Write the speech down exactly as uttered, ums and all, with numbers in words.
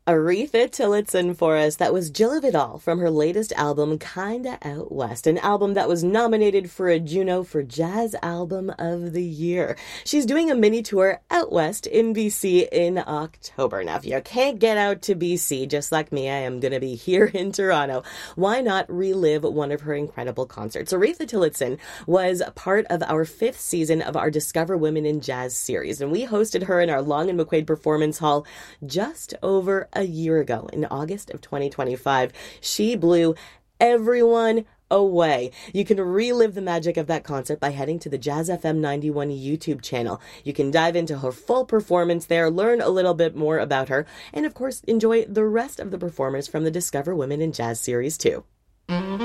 Aretha Tillotson for us. That was Jill of It All from her latest album, Kinda Out West, an album that was nominated for a Juno for Jazz Album of the Year. She's doing a mini tour out west in B C in October. Now, if you can't get out to B C, just like me, I am going to be here in Toronto. Why not relive one of her incredible concerts? Aretha Tillotson was part of our fifth season of our Discover Women in Jazz series, and we hosted her in our Long and McQuaid Performance Hall just over a year ago in August of twenty twenty-five. She blew everyone away. You can relive the magic of that concert by heading to the Jazz F M ninety-one YouTube channel. You can dive into her full performance there, learn a little bit more about her, and of course enjoy the rest of the performers from the Discover Women in Jazz series too.